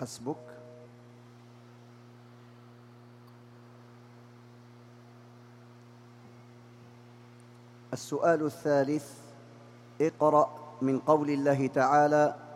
حسبك. السؤال الثالث: اقرأ من قول الله تعالى: